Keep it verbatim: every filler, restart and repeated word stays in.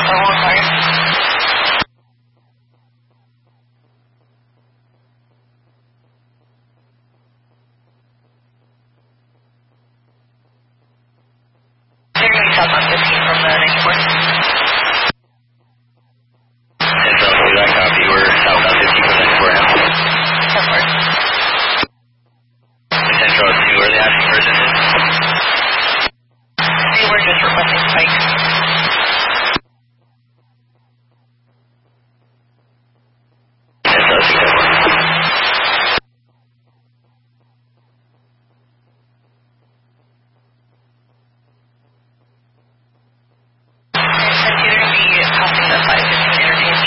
Oh, one second. You're going to be southbound fifteen from the ninety-fourth.